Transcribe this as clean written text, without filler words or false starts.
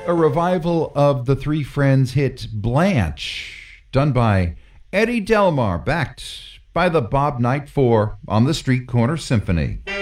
a revival of the Three Friends hit Blanche, done by Eddie Delmar, backed by the Bob Knight Four on the Street Corner Symphony.